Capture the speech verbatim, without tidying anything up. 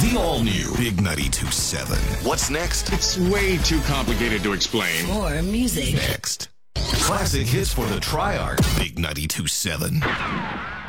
The all-new Big ninety-two point seven. What's next? It's way too complicated to explain. More music. Next. Classic hits for the Triarch. Big ninety-two point seven.